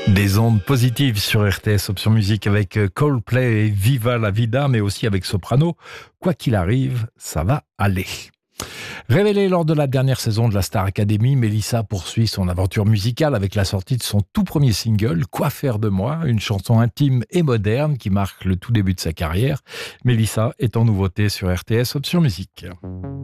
Des ondes positives sur RTS Option Musique avec Coldplay et Viva la Vida, mais aussi avec Soprano. Quoi qu'il arrive, ça va aller. Révélée lors de la dernière saison de la Star Academy, Mélissa poursuit son aventure musicale avec la sortie de son tout premier single, Quoi faire de moi, une chanson intime et moderne qui marque le tout début de sa carrière. Mélissa est en nouveauté sur RTS Option Musique.